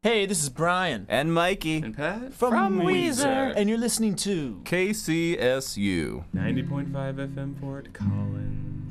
Hey, this is Brian And Mikey. And Pat? from Weezer. and you're listening to KCSU. 90.5 FM Fort Collins.